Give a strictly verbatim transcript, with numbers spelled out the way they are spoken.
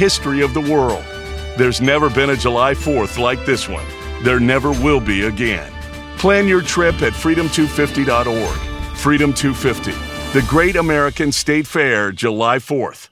history of the world. There's never been a July fourth like this one. There never will be again. Plan your trip at freedom two fifty dot org. Freedom two fifty, the Great American State Fair, July fourth.